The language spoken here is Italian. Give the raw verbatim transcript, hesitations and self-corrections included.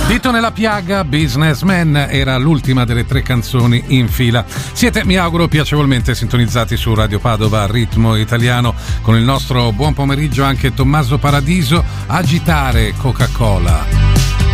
Dito nella piaga, Businessman era l'ultima delle tre canzoni in fila. Siete, mi auguro, piacevolmente sintonizzati su Radio Padova Ritmo Italiano con il nostro buon pomeriggio anche Tommaso Paradiso, Agitare Coca-Cola.